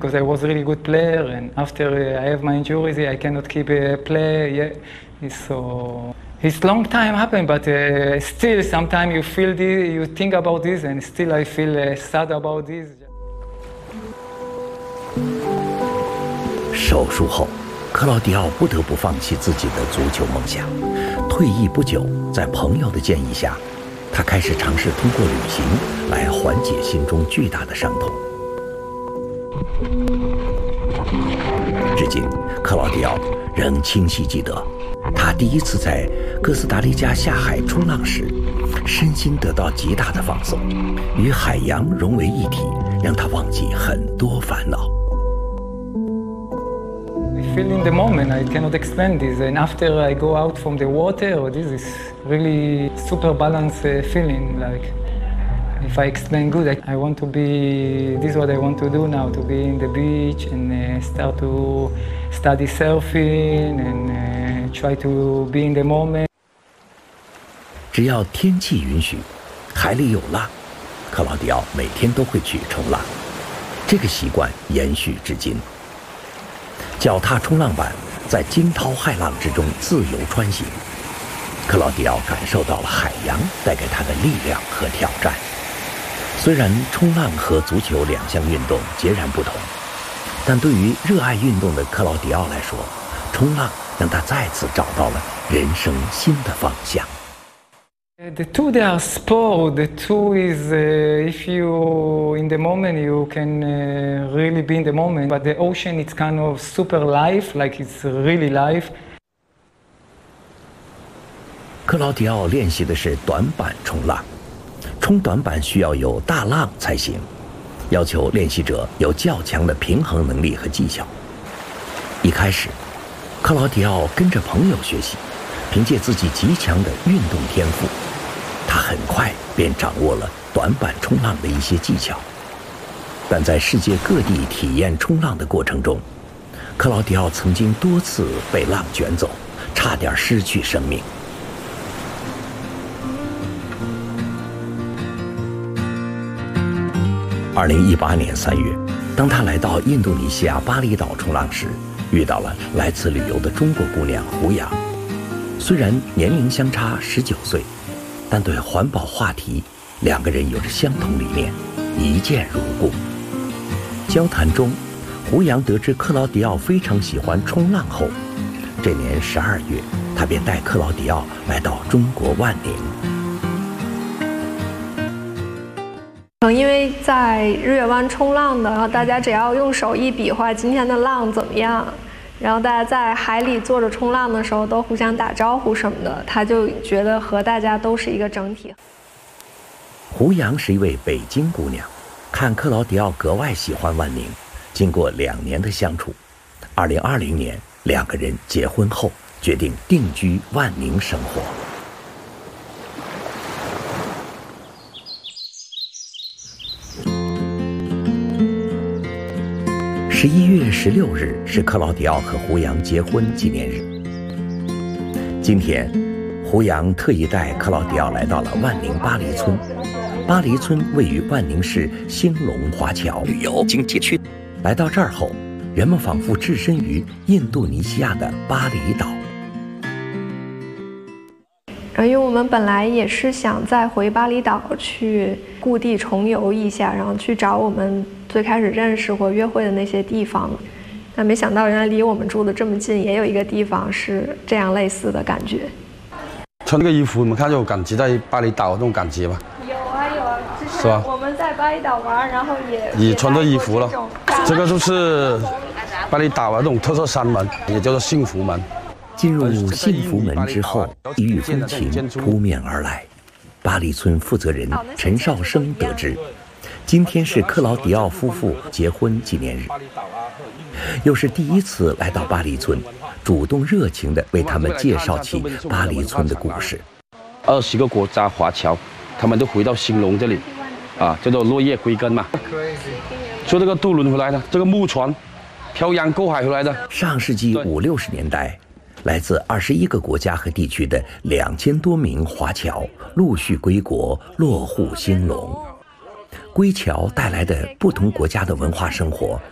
because I was a really good player, and after I have my injuries, I cannot keep play. Yeah, so it's long time happened, but still sometimes you feel this, you think about this, and still I feel sad about this. 手术后，克劳迪奥不得不放弃自己的足球梦想。退役不久，在朋友的建议下，他开始尝试通过旅行来缓解心中巨大的伤痛。至今，克劳迪奥仍清晰记得，他第一次在哥斯达黎加下海冲浪时，身心得到极大的放松，与海洋融为一体，让他忘记很多烦恼。 I feel in the moment, I cannot explain this, and after I go out from the water, this is really super balanced feeling. Like, if I explain good, I want to be, this is what I want to do now, to be in the beach and start to study surfing and try to be in the moment. 只要天气允许，海里有浪，克劳迪奥每天都会去冲浪，这个习惯延续至今。脚踏冲浪板在惊涛骇浪之中自由穿行，克劳迪奥感受到了海洋带给他的力量和挑战。虽然冲浪和足球两项运动截然不同，但对于热爱运动的克劳迪奥来说，冲浪让他再次找到了人生新的方向。 The two, they are sport. The two is if you in the moment, you can really be in the moment. But the ocean, it's kind of super life, like it's really life. 克劳迪奥练习的是短板冲浪，冲短板需要有大浪才行，要求练习者有较强的平衡能力和技巧。一开始，克劳迪奥跟着朋友学习，凭借自己极强的运动天赋，他很快便掌握了短板冲浪的一些技巧。但在世界各地体验冲浪的过程中，克劳迪奥曾经多次被浪卷走，差点失去生命。2018年3月，当他来到印度尼西亚巴厘岛冲浪时，遇到了来自旅游的中国姑娘胡杨。虽然年龄相差19岁，但对环保话题，两个人有着相同理念，一见如故。交谈中，胡杨得知克劳迪奥非常喜欢冲浪后，这年12月，他便带克劳迪奥来到中国万宁。 因为在日月湾冲浪的，然后大家只要用手一比划今天的浪怎么样，然后大家在海里坐着冲浪的时候都互相打招呼什么的，他就觉得和大家都是一个整体。 胡杨是一位北京姑娘，看克劳迪奥格外喜欢万宁，经过2年的相处，2020年两个人结婚后决定定居万宁生活。11月16日是克劳迪奥和胡杨结婚纪念日。今天，胡杨特意带克劳迪奥来到了万宁巴黎村。巴黎村位于万宁市兴隆华侨旅游经济区。来到这儿后，人们仿佛置身于印度尼西亚的巴厘岛。 因为我们本来也是想再回巴厘岛去故地重游一下，然后去找我们最开始认识或约会的那些地方，但没想到原来离我们住的这么近，也有一个地方是这样类似的感觉。 穿这个衣服，你们看就有感觉在巴厘岛那种感觉吧？ 有啊有啊，之前我们在巴厘岛玩，然后也穿这衣服了。这个就是巴厘岛的这种特色山门，也叫做幸福门。 进入幸福门之后，异域风情扑面而来。巴黎村负责人陈少生得知，今天是克劳迪奥夫妇结婚纪念日，又是第一次来到巴黎村，主动热情地为他们介绍起巴黎村的故事。 20个国家华侨，他们都回到兴隆这里，叫做落叶归根嘛。坐这个渡轮回来的，这个木船，漂洋过海回来的。 上世纪50、60年代。来自21个国家和地区的2000多名华侨陆续归国，落户兴隆。归侨带来的不同国家的文化生活